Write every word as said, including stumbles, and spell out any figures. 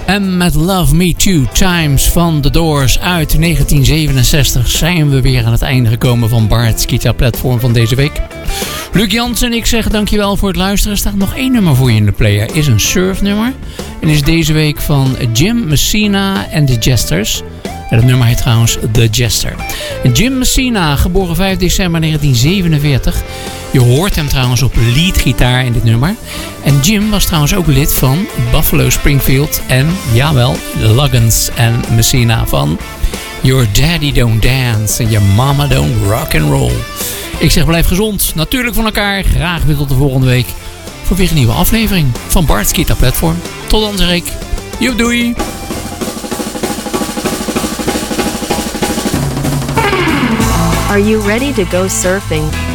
En met Love Me Two Times van The Doors uit negentien zevenenzestig zijn we weer aan het einde gekomen van Bart's Guitar Platform van deze week. Luc Jansen en ik zeggen dankjewel voor het luisteren. Er staat nog één nummer voor je in de player. Is een surfnummer. En is deze week van Jim Messina en The Jesters. En het nummer heet trouwens The Jester. Jim Messina, geboren vijf december negentien zevenenveertig. Je hoort hem trouwens op leadgitaar in dit nummer. En Jim was trouwens ook lid van Buffalo Springfield en, jawel, Loggins en Messina van Your Daddy Don't Dance and Your Mama Don't Rock and Roll. Ik zeg blijf gezond, natuurlijk van elkaar. Graag weer tot de volgende week voor weer een nieuwe aflevering van Bart's Guitar Platform. Tot dan zeg ik, joep doei! Are you ready to go surfing?